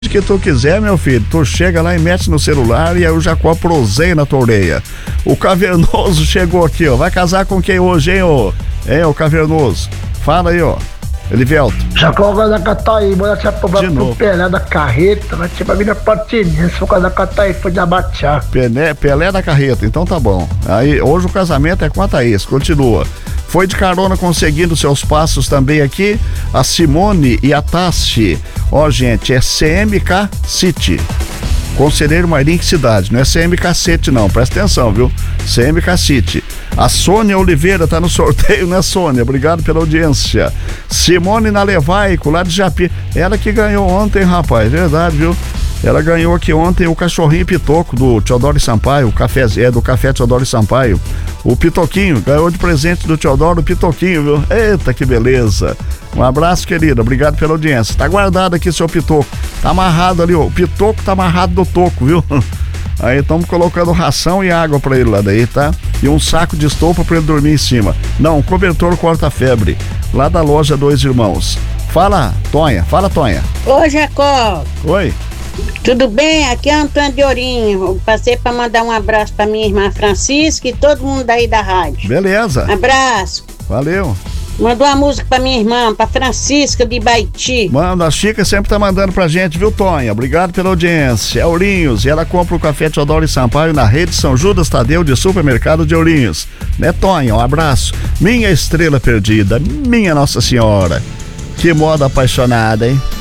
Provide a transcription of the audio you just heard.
que tu quiser, meu filho, tu chega lá e mete no celular e aí o Jacó proseia na tua orelha. O Cavernoso chegou aqui, ó. Vai casar com quem hoje, hein, ô? Hein, ô Cavernoso? Fala aí, ó. Elivelto. Jacó da Cataí, manda tinha problema pro Pelé da Carreta, mas tinha pra vir na Patinense, o da Cataí foi de Abatear. Pelé da Carreta, então tá bom. Aí, hoje o casamento é com a Thaís, continua. Foi de carona conseguindo seus passos também aqui, a Simone e a Tassi. Ó, gente, é CMK City. Conselheiro Marinho Cidade, não é CMK City não, presta atenção, viu? CMK City. A Sônia Oliveira tá no sorteio, né, Sônia? Obrigado pela audiência. Simone Nalevaico, lá de Japi. Ela que ganhou ontem, rapaz, verdade, viu? Ela ganhou aqui ontem o cachorrinho Pitoco do Teodoro Sampaio, o café do Café Teodoro Sampaio. O Pitoquinho, ganhou de presente do Teodoro o Pitoquinho, viu? Eita, que beleza. Um abraço, querida, obrigado pela audiência. Tá guardado aqui seu Pitoco, tá amarrado ali, ó. O Pitoco tá amarrado no toco, viu? Aí estamos colocando ração e água pra ele lá daí, tá? E um saco de estopa pra ele dormir em cima. Não, cobertor corta-febre, lá da loja Dois Irmãos. Fala, Tonha. Ô, Jacó. Oi. Tudo bem? Aqui é Antônio de Ourinho. Eu passei pra mandar um abraço pra minha irmã Francisca e todo mundo aí da rádio. Beleza. Abraço. Valeu. Mandou uma música pra minha irmã, pra Francisca de Baiti. Manda, a Chica sempre tá mandando pra gente, viu, Tonha? Obrigado pela audiência. É Ourinhos, e ela compra o café Teodoro Sampaio na rede São Judas Tadeu de Supermercado de Ourinhos. Né, Tonha? Um abraço. Minha estrela perdida, minha Nossa Senhora. Que moda apaixonada, hein?